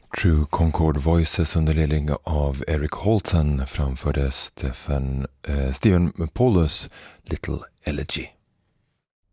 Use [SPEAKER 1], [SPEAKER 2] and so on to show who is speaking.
[SPEAKER 1] True Concord Voices under ledning av Eric Holton framförde Stephen Paulus Little Elegy.